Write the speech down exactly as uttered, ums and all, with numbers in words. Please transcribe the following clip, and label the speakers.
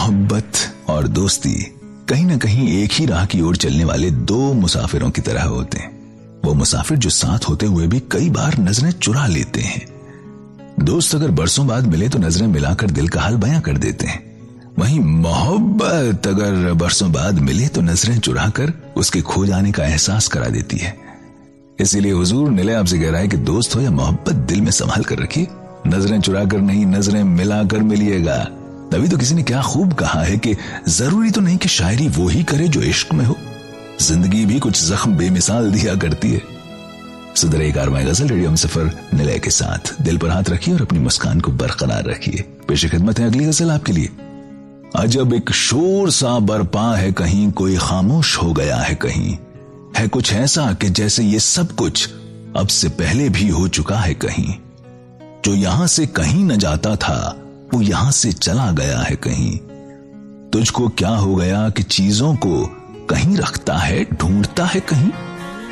Speaker 1: मोहब्बत और दोस्ती कहीं ना कहीं एक ही राह की ओर चलने वाले दो मुसाफिरों की तरह होते हैं। वो मुसाफिर जो साथ होते हुए भी कई बार नजरें चुरा लेते हैं। दोस्त अगर बरसों बाद मिले तो नजरें मिलाकर दिल का हाल बयां कर देते हैं। वहीं मोहब्बत अगर बरसों बाद मिले तो नजरें चुराकर उसके खो जाने का एहसास करा देती है। इसीलिए हुजूर निलय आपसे कह रहा है कि दोस्त हो या मोहब्बत, दिल में संभाल कर रखिए। नजरें चुराकर नहीं, नजरें मिलाकर मिलिएगा। तभी तो किसी ने क्या खूब कहा है कि जरूरी तो नहीं कि शायरी वो ही करे जो इश्क में हो, जिंदगी भी कुछ जख्म बेमिसाल दिया करती है। सुधरे एक आरमाई गजल रेडियो में सफर निलय के साथ। दिल पर हाथ रखिए और अपनी मुस्कान को बरकरार रखिए। पेश खिदमत है अगली गजल आपके लिए। अजब एक शोर सा बरपा है कहीं, कोई खामोश हो गया है कहीं, है कुछ ऐसा कि जैसे ये सब कुछ अब से पहले भी हो चुका है कहीं। जो यहां से कहीं न जाता था वो यहां से चला गया है कहीं। तुझको क्या हो गया कि चीजों को कहीं रखता है, ढूंढता है कहीं।